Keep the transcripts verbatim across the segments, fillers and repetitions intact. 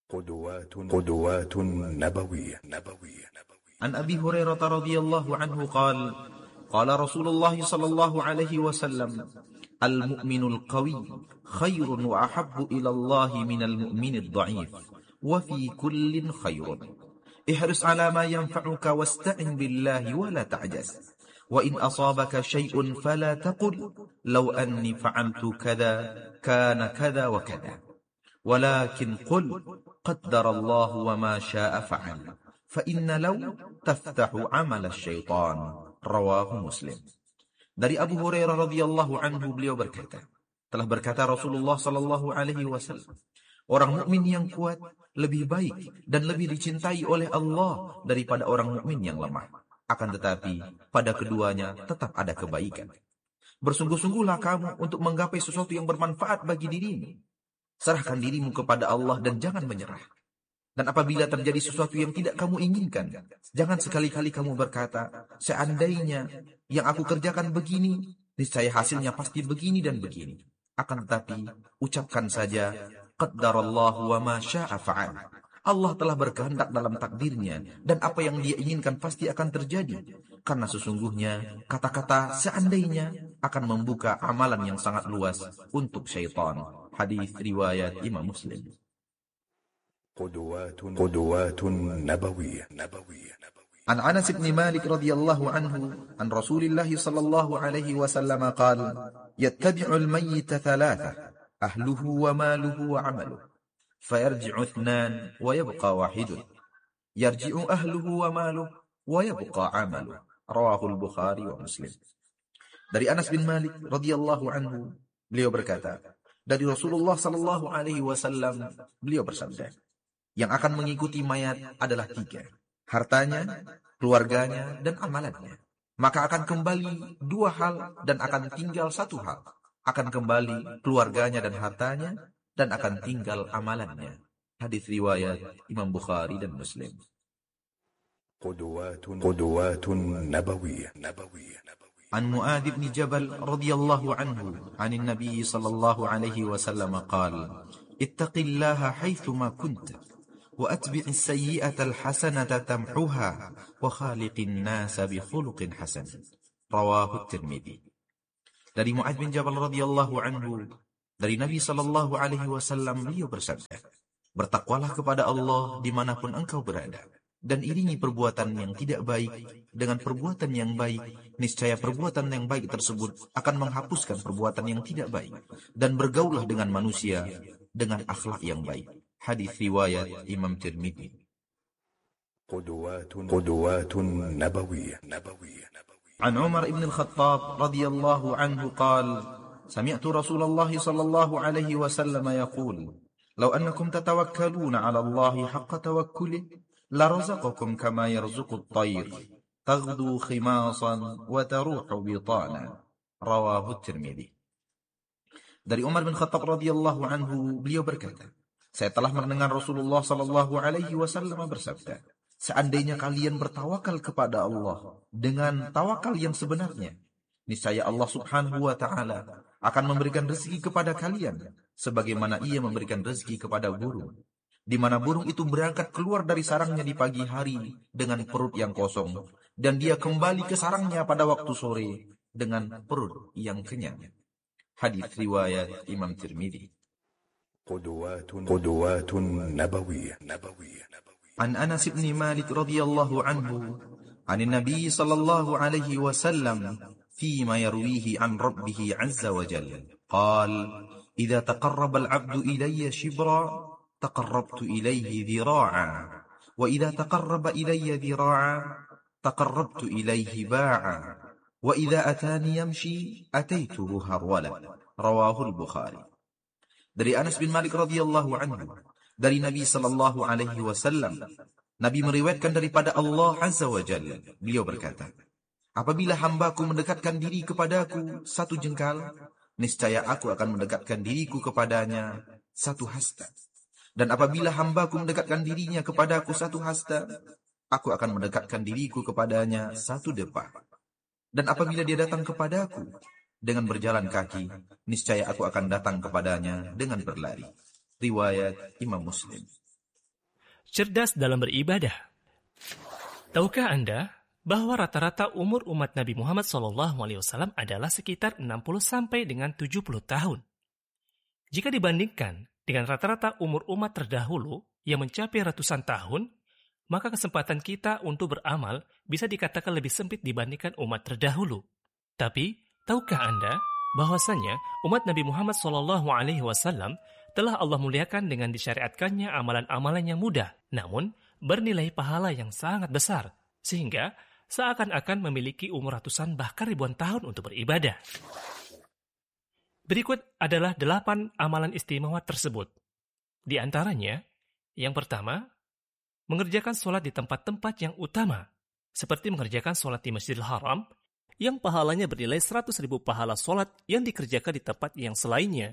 قدوات قدوات نبوية نبوية عن أبي هريرة رضي الله عنه قال قال رسول الله صلى الله عليه وسلم المؤمن القوي خير وأحب إلى الله من المؤمن الضعيف وفي كل خير احرص على ما ينفعك واستعن بالله ولا تعجز وإن أصابك شيء فلا تقل لو أني فعلت كذا كان كذا وكذا ولكن قل قدر الله وما شاء فعل فإن لو تفتح عمل الشيطان. Rawahu Muslim. Dari Abu Hurairah radhiyallahu anhu, beliau berkata, telah berkata Rasulullah sallallahu alaihi wasallam, orang mukmin yang kuat lebih baik dan lebih dicintai oleh Allah daripada orang mukmin yang lemah. Akan tetapi pada keduanya tetap ada kebaikan. Bersungguh-sungguhlah kamu untuk menggapai sesuatu yang bermanfaat bagi dirimu. Serahkan dirimu kepada Allah dan jangan menyerah. Dan apabila terjadi sesuatu yang tidak kamu inginkan, jangan sekali-kali kamu berkata, seandainya yang aku kerjakan begini, niscaya hasilnya pasti begini dan begini. Akan tetapi, ucapkan saja, qaddarallahu wa ma syaa fa'al. Allah telah berkehendak dalam takdirnya, dan apa yang dia inginkan pasti akan terjadi. Karena sesungguhnya, kata-kata seandainya akan membuka amalan yang sangat luas untuk syaitan. Hadis riwayat Imam Muslim. قدوات قدوات نبوية نبوية عن أنس بن مالك رضي الله عنه عن رسول الله صلى الله عليه وسلم قال يتبع الميت ثلاثة أهله وماله وعمله فيرجع اثنان ويبقى واحد يرجع أهله وماله ويبقى عمله. رواه البخاري ومسلم. Dari Anas bin Malik radhiyallahu anhu, beliau berkata, dari Rasulullah sallallahu alaihi wasallam, beliau bersabda, yang akan mengikuti mayat adalah tiga, hartanya, keluarganya, dan amalannya. Maka akan kembali dua hal dan akan tinggal satu hal. Akan kembali keluarganya dan hartanya, dan akan tinggal amalannya. Hadis riwayat Imam Bukhari dan Muslim. قدوات قدوات نبوية نبوية عن معاذ بن جبل رضي الله عنه عن النبي صلى الله عليه وسلم قال اتق الله حيثما كنت وأتبع السيئة الحسنة تمحوها وخالق الناس بخلق حسن. رواه الترمذي. Dari Mu'adz bin Jabal radhiyallahu anhu, dari Nabi sallallahu alaihi wasallam, beliau bersabda, bertakwalah kepada Allah dimanapun engkau berada, dan iringi perbuatan yang tidak baik dengan perbuatan yang baik, niscaya perbuatan yang baik tersebut akan menghapuskan perbuatan yang tidak baik, dan bergaulah dengan manusia dengan akhlak yang baik. Hadis riwayat Imam Tirmidzi. قدوات قدوات نبوية نبوية عن عمر بن الخطاب رضي الله عنه قال سمعت رسول الله صلى الله عليه وسلم يقول لو أنكم تتوكلون على الله حق توكله لرزقكم كما يرزق الطير تغدو خماصا وتروح بطانا. رواه الترمذي. Dari Umar bin Khattab radhiyallahu anhu, beliau berkata, saya telah mendengar Rasulullah sallallahu alaihi wasallam bersabda, seandainya kalian bertawakal kepada Allah dengan tawakal yang sebenarnya, niscaya Allah subhanahu wa ta'ala akan memberikan rezeki kepada kalian sebagaimana ia memberikan rezeki kepada burung, di mana burung itu berangkat keluar dari sarangnya di pagi hari dengan perut yang kosong, dan dia kembali ke sarangnya pada waktu sore dengan perut yang kenyang. Hadis riwayat Imam Tirmidzi. قدوات قدوات نبوية نبوية عن أنس بن مالك رضي الله عنه عن النبي صلى الله عليه وسلم فيما يرويه عن ربه عز وجل قال إذا تقرب العبد إلي شبرا تقربت إليه ذراعا وإذا تقرب إلي ذراعا تقربت إليه باعا وإذا أتاني يمشي أتيته هرولا. رواه البخاري. Dari Anas bin Malik radhiyallahu anhu, dari Nabi sallallahu alaihi wasallam, Nabi meriwayatkan daripada Allah azza wa jalla, beliau berkata, apabila hambaku mendekatkan diri kepadaku satu jengkal, niscaya aku akan mendekatkan diriku kepadanya satu hasta. Dan apabila hambaku mendekatkan dirinya kepadaku satu hasta, aku akan mendekatkan diriku kepadanya satu depa. Dan apabila dia datang kepadaku dengan berjalan kaki, niscaya aku akan datang kepadanya dengan berlari. Riwayat Imam Muslim. Cerdas dalam beribadah. Tahukah Anda bahwa rata-rata umur umat Nabi Muhammad shallallahu alaihi wasallam adalah sekitar enam puluh sampai dengan tujuh puluh tahun? Jika dibandingkan dengan rata-rata umur umat terdahulu yang mencapai ratusan tahun, maka kesempatan kita untuk beramal bisa dikatakan lebih sempit dibandingkan umat terdahulu. Tapi, tahukah Anda bahwasanya umat Nabi Muhammad shallallahu alaihi wasallam telah Allah muliakan dengan disyariatkannya amalan-amalan yang mudah, namun bernilai pahala yang sangat besar, sehingga seakan-akan memiliki umur ratusan bahkan ribuan tahun untuk beribadah. Berikut adalah delapan amalan istimewa tersebut. Di antaranya, yang pertama, mengerjakan sholat di tempat-tempat yang utama, seperti mengerjakan sholat di Masjidil Haram, yang pahalanya bernilai seratus ribu pahala sholat yang dikerjakan di tempat yang selainnya.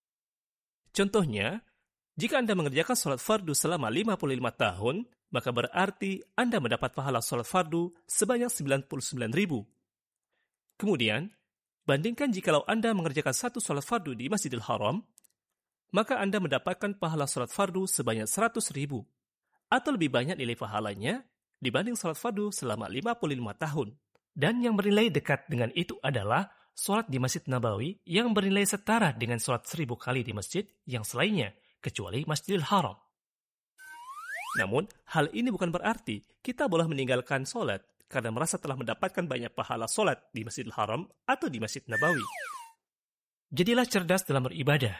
Contohnya, jika Anda mengerjakan sholat fardu selama lima puluh lima tahun, maka berarti Anda mendapat pahala sholat fardu sebanyak sembilan puluh sembilan ribu. Kemudian, bandingkan jikalau Anda mengerjakan satu sholat fardu di Masjidil Haram, maka Anda mendapatkan pahala sholat fardu sebanyak seratus ribu, atau lebih banyak nilai pahalanya dibanding sholat fardu selama lima puluh lima tahun. Dan yang bernilai dekat dengan itu adalah sholat di Masjid Nabawi yang bernilai setara dengan sholat seribu kali di masjid yang selainnya, kecuali Masjidil Haram. Namun, hal ini bukan berarti kita boleh meninggalkan sholat karena merasa telah mendapatkan banyak pahala sholat di Masjidil Haram atau di Masjid Nabawi. Jadilah cerdas dalam beribadah.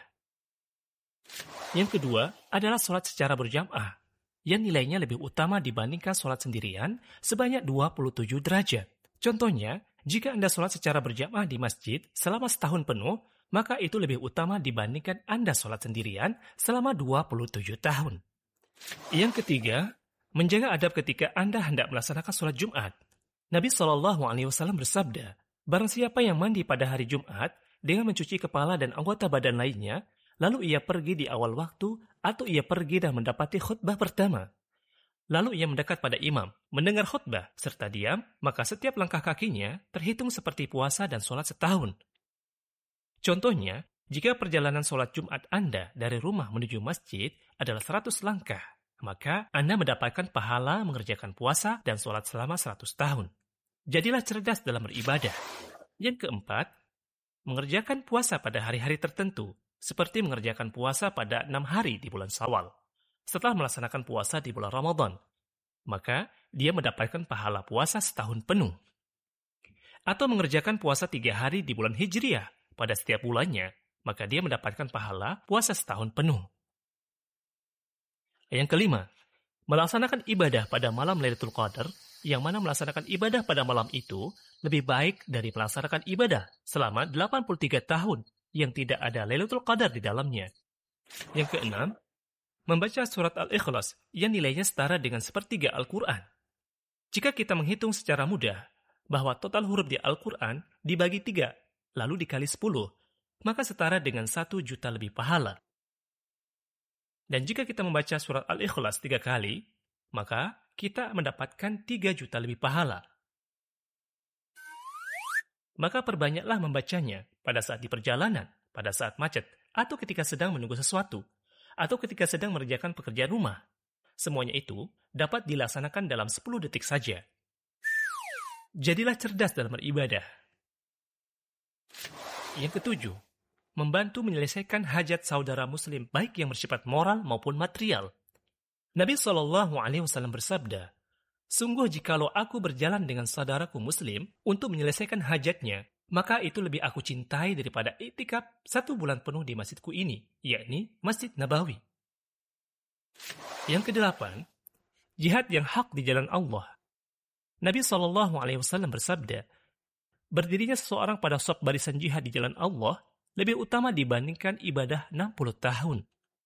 Yang kedua adalah sholat secara berjamaah, yang nilainya lebih utama dibandingkan sholat sendirian sebanyak dua puluh tujuh derajat. Contohnya, jika Anda sholat secara berjamaah di masjid selama setahun penuh, maka itu lebih utama dibandingkan Anda sholat sendirian selama dua puluh tujuh tahun. Yang ketiga, menjaga adab ketika Anda hendak melaksanakan sholat Jumat. Nabi shallallahu alaihi wasallam bersabda, barang siapa yang mandi pada hari Jumat dengan mencuci kepala dan anggota badan lainnya, lalu ia pergi di awal waktu atau ia pergi dan mendapati khutbah pertama. Lalu ia mendekat pada imam, mendengar khutbah, serta diam, maka setiap langkah kakinya terhitung seperti puasa dan sholat setahun. Contohnya, jika perjalanan sholat Jumat Anda dari rumah menuju masjid adalah seratus langkah, maka Anda mendapatkan pahala mengerjakan puasa dan sholat selama seratus tahun. Jadilah cerdas dalam beribadah. Yang keempat, mengerjakan puasa pada hari-hari tertentu, seperti mengerjakan puasa pada enam hari di bulan Syawal. Setelah melaksanakan puasa di bulan Ramadan, maka dia mendapatkan pahala puasa setahun penuh. Atau mengerjakan puasa tiga hari di bulan Hijriah pada setiap bulannya, maka dia mendapatkan pahala puasa setahun penuh. Yang kelima, melaksanakan ibadah pada malam Lailatul Qadar, yang mana melaksanakan ibadah pada malam itu lebih baik dari melaksanakan ibadah selama delapan puluh tiga tahun yang tidak ada Lailatul Qadar di dalamnya. Yang keenam, membaca surat Al-Ikhlas yang nilainya setara dengan sepertiga Al-Quran. Jika kita menghitung secara mudah bahwa total huruf di Al-Quran dibagi tiga, lalu dikali sepuluh, maka setara dengan satu juta lebih pahala. Dan jika kita membaca surat Al-Ikhlas tiga kali, maka kita mendapatkan tiga juta lebih pahala. Maka perbanyaklah membacanya pada saat di perjalanan, pada saat macet, atau ketika sedang menunggu sesuatu, atau ketika sedang mengerjakan pekerjaan rumah. Semuanya itu dapat dilaksanakan dalam sepuluh detik saja. Jadilah cerdas dalam beribadah. Yang ketujuh, membantu menyelesaikan hajat saudara muslim baik yang bersifat moral maupun material. Nabi shallallahu alaihi wasallam bersabda, sungguh jikalau aku berjalan dengan saudaraku muslim untuk menyelesaikan hajatnya, maka itu lebih aku cintai daripada iktikaf satu bulan penuh di masjidku ini, yakni Masjid Nabawi. Yang kedelapan, jihad yang hak di jalan Allah. Nabi shallallahu alaihi wasallam bersabda, berdirinya seseorang pada shaf barisan jihad di jalan Allah lebih utama dibandingkan ibadah enam puluh tahun.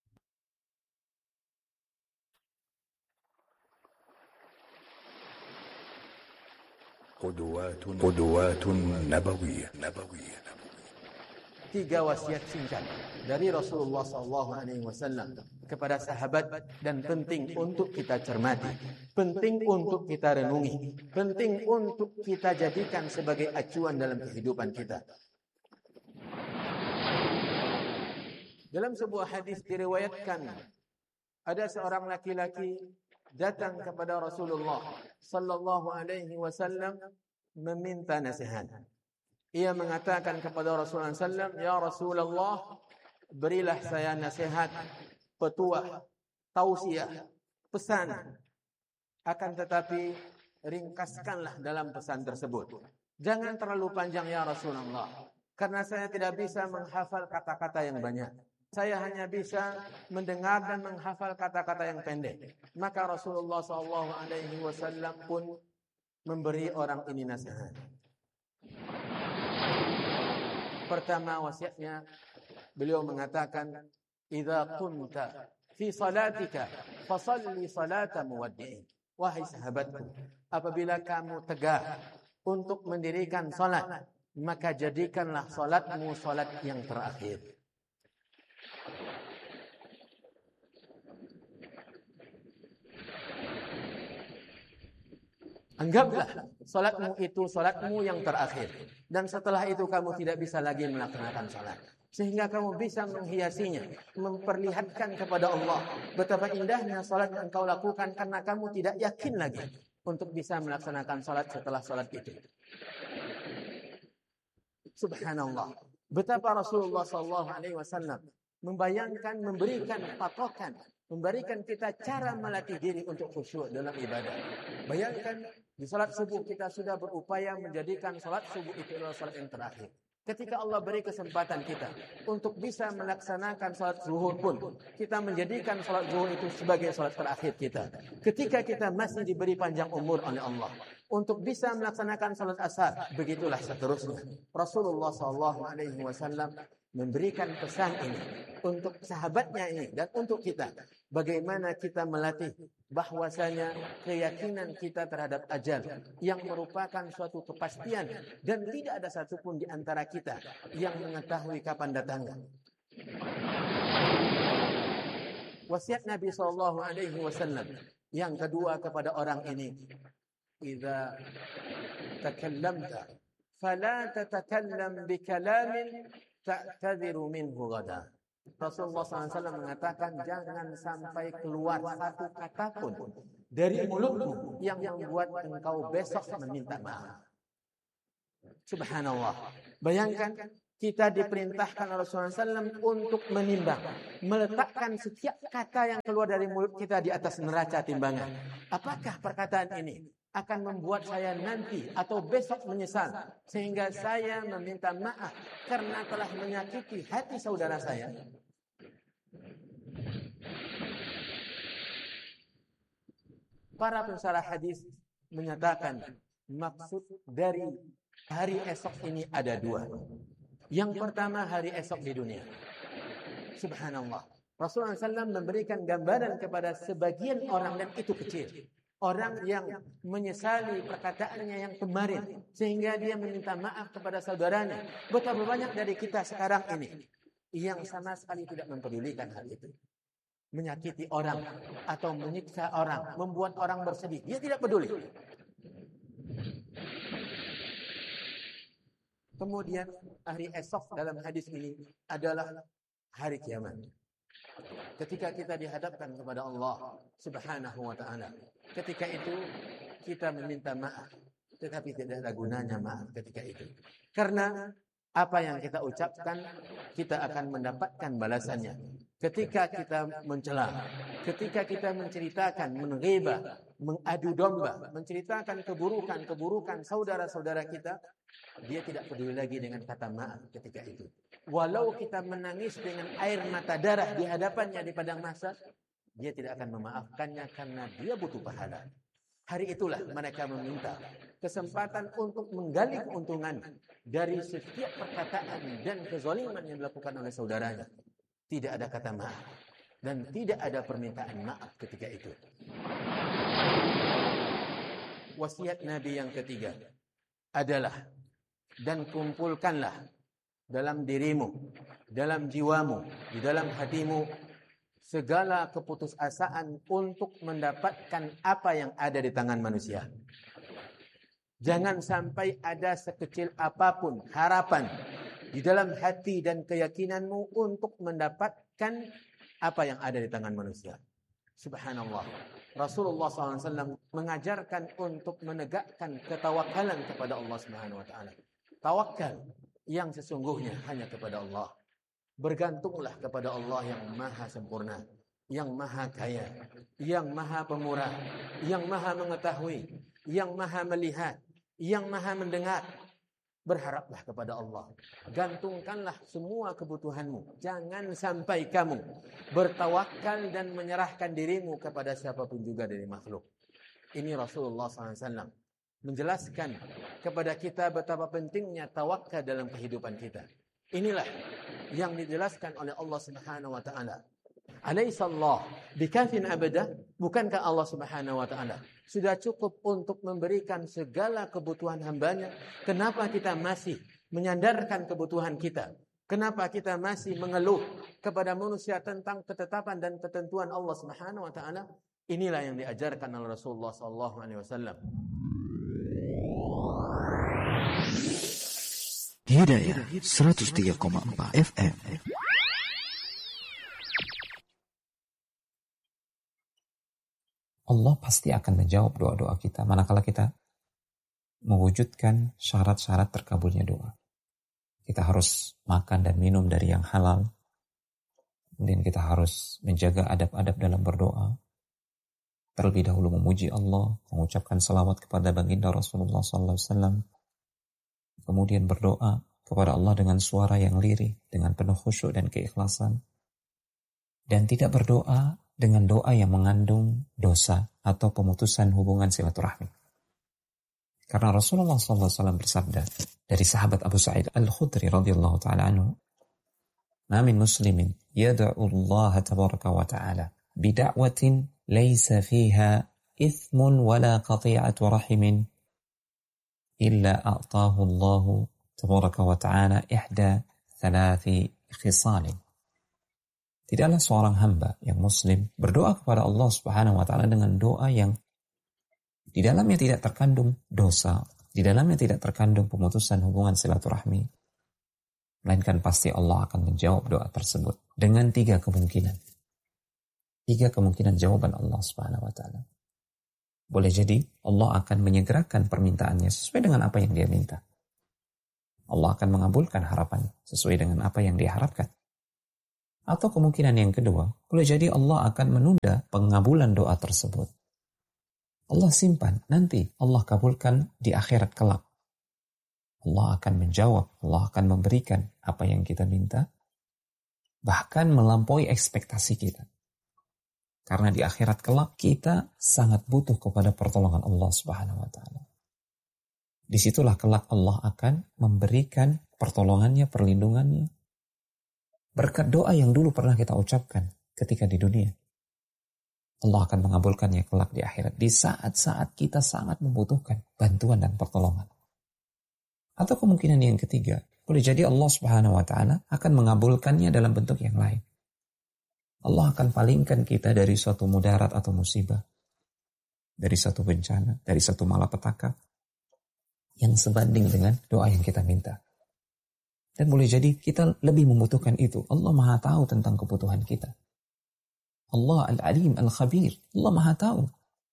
Qudwatun Qudwatun Nabawiyah Nabawiyah Tiga wasiat singkat dari Rasulullah shallallahu alaihi wasallam kepada sahabat dan penting untuk kita cermati, penting untuk kita renungi, penting untuk kita jadikan sebagai acuan dalam kehidupan kita. Dalam sebuah hadis diriwayatkan ada seorang laki-laki datang kepada Rasulullah sallallahu alaihi wasallam meminta nasihat. Ia mengatakan kepada Rasulullah sallallahu alaihi wasallam, "Ya Rasulullah, berilah saya nasihat, petuah, tausiah, pesan. Akan tetapi ringkaskanlah dalam pesan tersebut. Jangan terlalu panjang ya Rasulullah, karena saya tidak bisa menghafal kata-kata yang banyak. Saya hanya bisa mendengar dan menghafal kata-kata yang pendek." Maka Rasulullah sallallahu alaihi wasallam pun memberi orang ini nasihat. Pertama wasiatnya, beliau mengatakan, "Idza kunta fi salatika fasalli salata muwaddi'in." Wahai sahabatku, apabila kamu tegak untuk mendirikan salat, maka jadikanlah salatmu salat yang terakhir. Anggaplah salatmu itu salatmu yang terakhir. Dan setelah itu kamu tidak bisa lagi melaksanakan salat. Sehingga kamu bisa menghiasinya, memperlihatkan kepada Allah betapa indahnya salat yang engkau lakukan karena kamu tidak yakin lagi untuk bisa melaksanakan salat setelah salat itu. Subhanallah. Betapa Rasulullah sallallahu alaihi wasallam membayangkan, memberikan patokan, memberikan kita cara melatih diri untuk khusyuk dalam ibadah. Bayangkan di salat subuh kita sudah berupaya menjadikan salat subuh itu adalah salat yang terakhir. Ketika Allah beri kesempatan kita untuk bisa melaksanakan salat zuhur pun, kita menjadikan salat zuhur itu sebagai salat terakhir kita. Ketika kita masih diberi panjang umur oleh Allah untuk bisa melaksanakan salat asar, begitulah seterusnya. Rasulullah sallallahu alaihi wasallam memberikan pesan ini untuk sahabatnya ini dan untuk kita. Bagaimana kita melatih bahwasanya keyakinan kita terhadap ajal yang merupakan suatu kepastian dan tidak ada satupun di antara kita yang mengetahui kapan datangnya. Wasiat Nabi sallallahu alaihi wasallam yang kedua kepada orang ini, "Idza takallamta fala tatakallam bikalamin ta'tadiru minhu ghada." Rasulullah sallallahu alaihi wasallam mengatakan, jangan sampai keluar satu kata pun dari mulutmu yang membuat engkau besok meminta maaf. Subhanallah. Bayangkan kita diperintahkan oleh Rasulullah sallallahu alaihi wasallam untuk menimbang, meletakkan setiap kata yang keluar dari mulut kita di atas neraca timbangan. Apakah perkataan ini akan membuat saya nanti atau besok menyesal sehingga saya meminta maaf karena telah menyakiti hati saudara saya? Para pensarah hadis menyatakan maksud dari hari esok ini ada dua. Yang pertama, hari esok di dunia. Subhanallah. Rasulullah sallallahu alaihi wasallam memberikan gambaran kepada sebagian orang, dan itu kecil. Orang yang menyesali perkataannya yang kemarin sehingga dia meminta maaf kepada saudaranya. Betapa banyak dari kita sekarang ini yang sama sekali tidak mempedulikan hal itu. Menyakiti orang atau menyiksa orang, membuat orang bersedih, dia tidak peduli. Kemudian hari esok dalam hadis ini adalah hari kiamat. Ketika kita dihadapkan kepada Allah Subhanahu wa ta'ala, ketika itu kita meminta maaf, tetapi tidak ada gunanya maaf ketika itu. Karena apa yang kita ucapkan, kita akan mendapatkan balasannya. Ketika kita mencela, ketika kita menceritakan, menghibah, mengadu domba, menceritakan keburukan-keburukan saudara-saudara kita, dia tidak peduli lagi dengan kata maaf ketika itu. Walau kita menangis dengan air mata darah di hadapannya di padang mahsyar, dia tidak akan memaafkannya karena dia butuh pahala. Hari itulah mereka meminta kesempatan untuk menggali keuntungan dari setiap perkataan dan kezaliman yang dilakukan oleh saudaranya. Tidak ada kata maaf dan tidak ada permintaan maaf ketika itu. Wasiat Nabi yang ketiga adalah, dan kumpulkanlah dalam dirimu, dalam jiwamu, di dalam hatimu segala keputusasaan untuk mendapatkan apa yang ada di tangan manusia. Jangan sampai ada sekecil apapun harapan di dalam hati dan keyakinanmu untuk mendapatkan apa yang ada di tangan manusia. Subhanallah. Rasulullah shallallahu alaihi wasallam mengajarkan untuk menegakkan ketawakalan kepada Allah Subhanahu wa taala. Tawakal yang sesungguhnya hanya kepada Allah. Bergantunglah kepada Allah yang maha sempurna, yang maha kaya, yang maha pemurah, yang maha mengetahui, yang maha melihat, yang maha mendengar. Berharaplah kepada Allah. Gantungkanlah semua kebutuhanmu. Jangan sampai kamu bertawakal dan menyerahkan dirimu kepada siapapun juga dari makhluk. Ini Rasulullah shallallahu alaihi wasallam menjelaskan kepada kita betapa pentingnya tawakal dalam kehidupan kita. Inilah yang dijelaskan oleh Allah Subhanahu wa taala. Alaihissallah bikafin abada? Bukankah Allah Subhanahu wa taala sudah cukup untuk memberikan segala kebutuhan hambanya? Kenapa kita masih menyandarkan kebutuhan kita? Kenapa kita masih mengeluh kepada manusia tentang ketetapan dan ketentuan Allah Subhanahu wa taala? Inilah yang diajarkan oleh Rasulullah sallallahu alaihi wasallam. Hidayah seratus tiga koma empat F M. Allah pasti akan menjawab doa-doa kita manakala kita mewujudkan syarat-syarat terkabulnya doa. Kita harus makan dan minum dari yang halal. Kemudian kita harus menjaga adab-adab dalam berdoa. Terlebih dahulu memuji Allah, mengucapkan salawat kepada baginda Rasulullah sallallahu alaihi wasallam. Kemudian berdoa kepada Allah dengan suara yang lirih, dengan penuh khusyuk dan keikhlasan. Dan tidak berdoa dengan doa yang mengandung dosa atau pemutusan hubungan silaturahmi. Karena Rasulullah sallallahu alaihi wasallam bersabda dari sahabat Abu Sa'id Al-Khudri radhiyallahu ta'ala anhu, "Ma min muslimin yad'u Allah tabaraka wa ta'ala bida'watin laysa fiha ithmun wala qati'atu rahimin illa a'tahu Allah tabaraka wa ta'ala ihda thalathi khisalin." Tidaklah seorang hamba yang muslim berdoa kepada Allah Subhanahu wa taala dengan doa yang di dalamnya tidak terkandung dosa, di dalamnya tidak terkandung pemutusan hubungan silaturahmi, melainkan pasti Allah akan menjawab doa tersebut dengan tiga kemungkinan. Tiga kemungkinan jawaban Allah Subhanahu wa taala. Boleh jadi Allah akan menyegerakan permintaannya sesuai dengan apa yang dia minta. Allah akan mengabulkan harapannya sesuai dengan apa yang dia harapkan. Atau kemungkinan yang kedua, boleh jadi Allah akan menunda pengabulan doa tersebut. Allah simpan, nanti Allah kabulkan di akhirat kelak. Allah akan menjawab, Allah akan memberikan apa yang kita minta, bahkan melampaui ekspektasi kita. Karena di akhirat kelak kita sangat butuh kepada pertolongan Allah Subhanahu wa taala. Disitulah kelak Allah akan memberikan pertolongannya, perlindungannya, berkat doa yang dulu pernah kita ucapkan ketika di dunia. Allah akan mengabulkannya kelak di akhirat. Di saat-saat kita sangat membutuhkan bantuan dan pertolongan. Atau kemungkinan yang ketiga, boleh jadi Allah Subhanahu wa taala akan mengabulkannya dalam bentuk yang lain. Allah akan palingkan kita dari suatu mudarat atau musibah, dari satu bencana, dari satu malapetaka yang sebanding dengan doa yang kita minta. Dan boleh jadi kita lebih membutuhkan itu. Allah Maha tahu tentang kebutuhan kita. Allah Al-Alim Al-Khabir. Allah Maha tahu.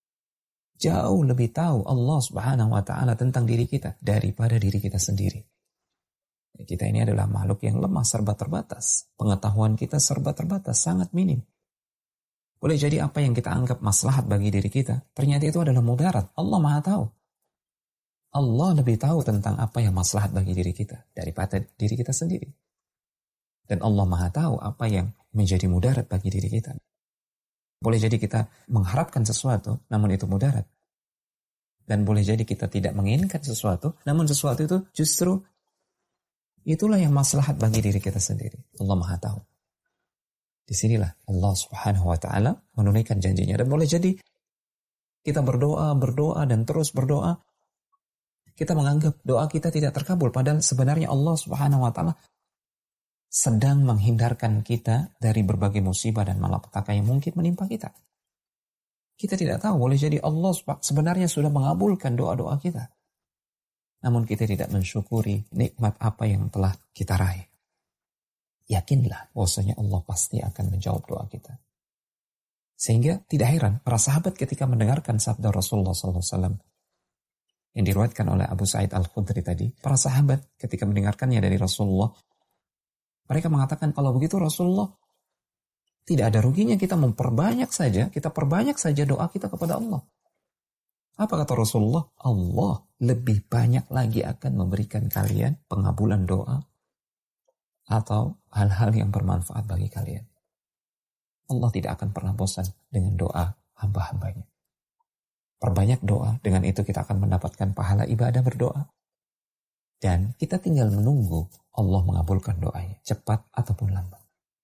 Jauh lebih tahu Allah Subhanahu wa taala tentang diri kita daripada diri kita sendiri. Kita ini adalah makhluk yang lemah, serba terbatas. Pengetahuan kita serba terbatas, sangat minim. Boleh jadi apa yang kita anggap maslahat bagi diri kita, ternyata itu adalah mudarat. Allah Maha tahu. Allah lebih tahu tentang apa yang maslahat bagi diri kita daripada diri kita sendiri. Dan Allah Maha tahu apa yang menjadi mudarat bagi diri kita. Boleh jadi kita mengharapkan sesuatu, namun itu mudarat. Dan boleh jadi kita tidak menginginkan sesuatu, namun sesuatu itu justru itulah yang maslahat bagi diri kita sendiri. Allah Maha tahu. Disinilah Allah Subhanahu wa taala menunaikan janjinya. Dan boleh jadi kita berdoa, berdoa, dan terus berdoa, kita menganggap doa kita tidak terkabul, padahal sebenarnya Allah Subhanahu wa taala sedang menghindarkan kita dari berbagai musibah dan malapetaka yang mungkin menimpa kita. Kita tidak tahu, boleh jadi Allah sebenarnya sudah mengabulkan doa-doa kita. Namun kita tidak mensyukuri nikmat apa yang telah kita raih. Yakinlah bahwasanya Allah pasti akan menjawab doa kita. Sehingga tidak heran para sahabat ketika mendengarkan sabda Rasulullah sallallahu alaihi wasallam yang diriwayatkan oleh Abu Sa'id Al-Khudri tadi, para sahabat ketika mendengarkannya dari Rasulullah, mereka mengatakan, kalau begitu Rasulullah, tidak ada ruginya kita memperbanyak saja, kita perbanyak saja doa kita kepada Allah. Apa kata Rasulullah? Allah lebih banyak lagi akan memberikan kalian pengabulan doa atau hal-hal yang bermanfaat bagi kalian. Allah tidak akan pernah bosan dengan doa hamba-hambanya. Perbanyak doa, dengan itu kita akan mendapatkan pahala ibadah berdoa. Dan kita tinggal menunggu Allah mengabulkan doanya, cepat ataupun lambat.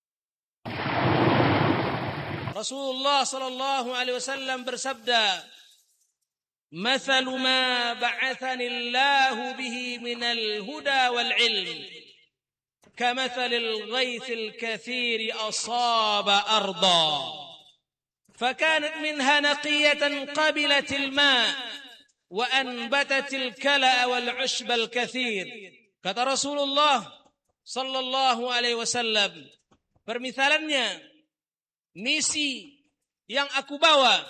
Rasulullah sallallahu alaihi wasallam bersabda, "Mathalu ma ba'athani Allahu bihi minal huda wal ilm, kamathalil ghaithil katsiri asaba arda, fakanat minha naqiyatan qabilat al-ma' wa anbatat al-kala' wal 'ushba al-katsir." Kata Rasulullah sallallahu alaihi wasallam, permisalannya misi yang aku bawa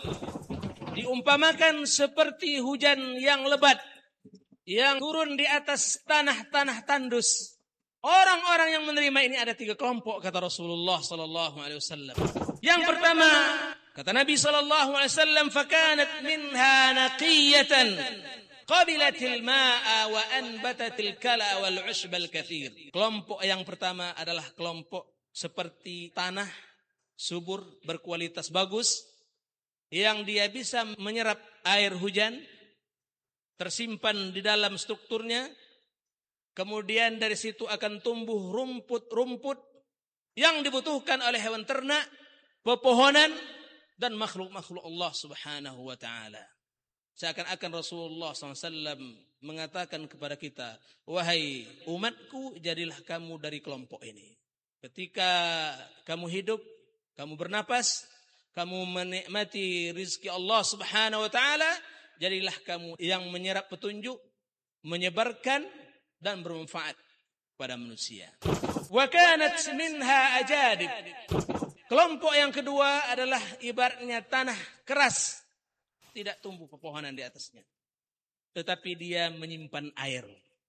diumpamakan seperti hujan yang lebat yang turun di atas tanah-tanah tandus. Orang-orang yang menerima ini ada tiga kelompok, kata Rasulullah sallallahu alaihi wasallam. Yang pertama, kata Nabi sallallahu alaihi wasallam, fakanat minha naqiyatan qabilatil ma'a wa anbatatil kala wal 'ushbal katsir. Kelompok yang pertama adalah kelompok seperti tanah subur berkualitas bagus yang dia bisa menyerap air hujan, tersimpan di dalam strukturnya. Kemudian dari situ akan tumbuh rumput-rumput yang dibutuhkan oleh hewan ternak, pepohonan, dan makhluk-makhluk Allah subhanahu wa ta'ala. Seakan-akan Rasulullah shallallahu alaihi wasallam mengatakan kepada kita, wahai umatku, jadilah kamu dari kelompok ini. Ketika kamu hidup, kamu bernapas, kamu menikmati rizki Allah subhanahu wa ta'ala, jadilah kamu yang menyerap petunjuk, menyebarkan, dan bermanfaat pada manusia. Wa kanat minha ajadib. Kelompok yang kedua adalah ibaratnya tanah keras, tidak tumbuh pepohonan di atasnya, tetapi dia menyimpan air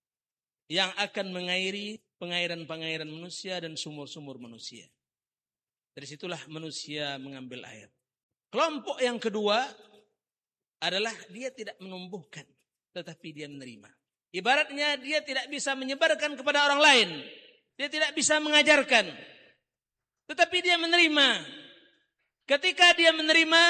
yang akan mengairi pengairan-pengairan manusia dan sumur-sumur manusia. Dari situlah manusia mengambil air. Kelompok yang kedua adalah dia tidak menumbuhkan, tetapi dia menerima. Ibaratnya dia tidak bisa menyebarkan kepada orang lain, dia tidak bisa mengajarkan, tetapi dia menerima. Ketika dia menerima,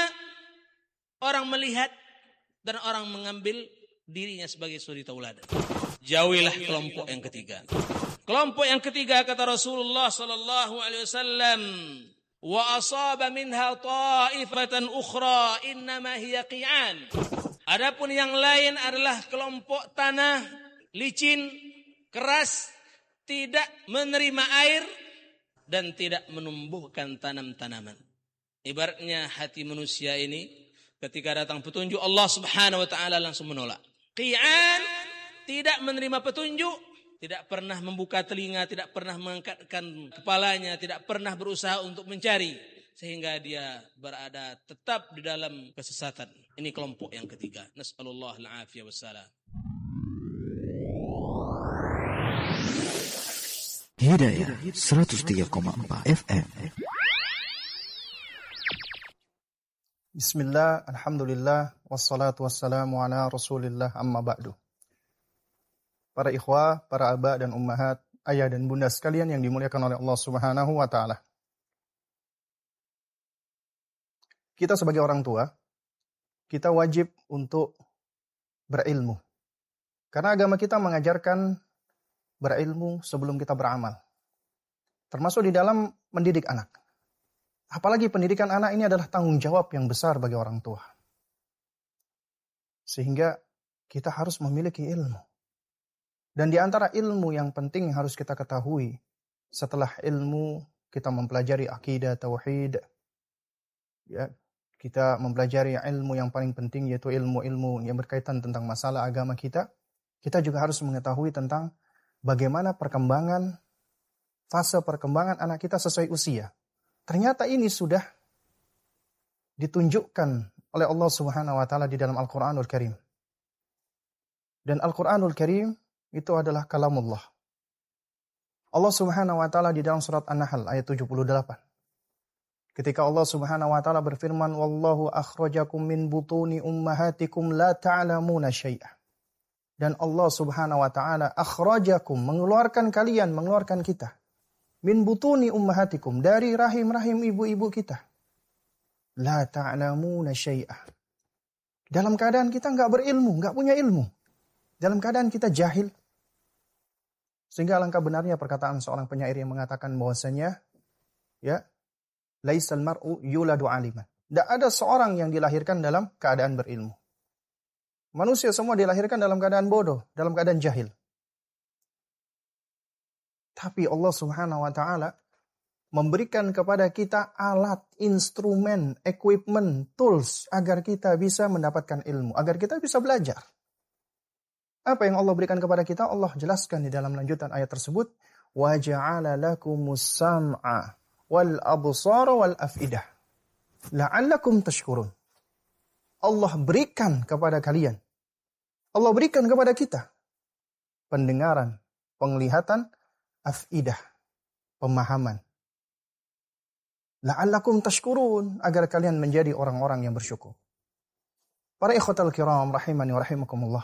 orang melihat dan orang mengambil dirinya sebagai suri tauladan. Jauhilah kelompok yang ketiga. Kelompok yang ketiga, kata Rasulullah sallallahu alaihi wasallam, wa asaba minha ta'ifatan ukhra innama hiya qi'an. Adapun yang lain adalah kelompok tanah licin, keras, tidak menerima air dan tidak menumbuhkan tanam-tanaman. Ibaratnya hati manusia ini ketika datang petunjuk Allah subhanahu wa ta'ala langsung menolak. Qi'an, tidak menerima petunjuk, tidak pernah membuka telinga, tidak pernah mengangkatkan kepalanya, tidak pernah berusaha untuk mencari, sehingga dia berada tetap di dalam kesesatan. Ini kelompok yang ketiga. Nas'alullah al-afiyah wassalam. Hidayah seratus tiga koma empat F M. Bismillah, alhamdulillah, wassalatu wassalamu ala rasulillah, amma ba'du. Para ikhwah, para aba dan ummahat, ayah dan bunda sekalian yang dimuliakan oleh Allah subhanahu wa ta'ala. Kita sebagai orang tua, kita wajib untuk berilmu. Karena agama kita mengajarkan berilmu sebelum kita beramal. Termasuk di dalam mendidik anak. Apalagi pendidikan anak ini adalah tanggung jawab yang besar bagi orang tua. Sehingga kita harus memiliki ilmu. Dan di antara ilmu yang penting yang harus kita ketahui, setelah ilmu kita mempelajari akidah, tauhid, ya, kita mempelajari ilmu yang paling penting yaitu ilmu-ilmu yang berkaitan tentang masalah agama kita, kita juga harus mengetahui tentang bagaimana perkembangan, fase perkembangan anak kita sesuai usia. Ternyata ini sudah ditunjukkan oleh Allah Subhanahu wa taala di dalam Al-Qur'anul Karim. Dan Al-Qur'anul Karim itu adalah kalamullah. Allah Subhanahu wa taala di dalam surat An-Nahl ayat tujuh puluh delapan. Ketika Allah Subhanahu wa taala berfirman, "Wallahu akhrajakum min butuni ummahatikum la ta'lamuna syai'a." Dan Allah Subhanahu wa taala akhrajakum, mengeluarkan kalian, mengeluarkan kita. Min butuni ummahatikum, dari rahim-rahim ibu-ibu kita. La ta'lamuna syai'a. Dalam keadaan kita enggak berilmu, enggak punya ilmu. Dalam keadaan kita jahil. Sehingga alangkah benarnya perkataan seorang penyair yang mengatakan bahwasanya ya, laisal mar'u yuladu aliman. Tidak ada seorang yang dilahirkan dalam keadaan berilmu. Manusia semua dilahirkan dalam keadaan bodoh, dalam keadaan jahil. Tapi Allah Subhanahu wa taala memberikan kepada kita alat, instrumen, equipment, tools agar kita bisa mendapatkan ilmu, agar kita bisa belajar. Apa yang Allah berikan kepada kita? Allah jelaskan di dalam lanjutan ayat tersebut, wa ja'ala lakumus sam'a wal absara wal afidah la'allakum tashkurun. Allah berikan kepada kalian, Allah berikan kepada kita pendengaran, penglihatan, afidah, pemahaman. La'allakum tashkurun, agar kalian menjadi orang-orang yang bersyukur. Para ikhwatal kiram rahimani wa rahimakumullah.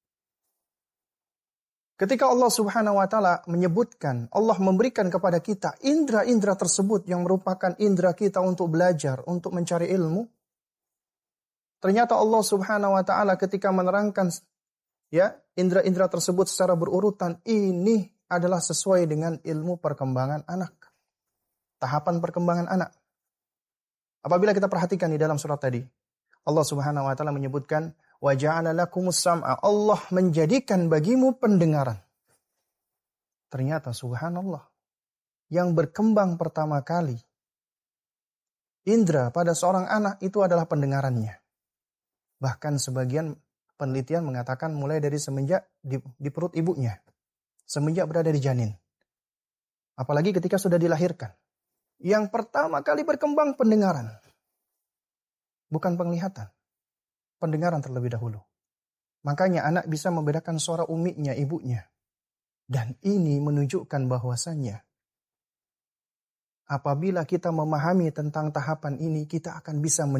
Ketika Allah Subhanahu wa taala menyebutkan, Allah memberikan kepada kita indra-indra tersebut yang merupakan indra kita untuk belajar, untuk mencari ilmu. Ternyata Allah Subhanahu wa taala ketika menerangkan ya, indra-indra tersebut secara berurutan, ini adalah sesuai dengan ilmu perkembangan anak. Tahapan perkembangan anak. Apabila kita perhatikan di dalam surat tadi, Allah Subhanahu wa taala menyebutkan wa ja'ala lakumus sam'a, Allah menjadikan bagimu pendengaran. Ternyata subhanallah, yang berkembang pertama kali indra pada seorang anak itu adalah pendengarannya. Bahkan sebagian penelitian mengatakan mulai dari semenjak di, di perut ibunya, semenjak berada di janin. Apalagi ketika sudah dilahirkan. Yang pertama kali berkembang pendengaran. Bukan penglihatan. Pendengaran terlebih dahulu. Makanya anak bisa membedakan suara umiknya, ibunya. Dan ini menunjukkan bahwasannya apabila kita memahami tentang tahapan ini, kita akan bisa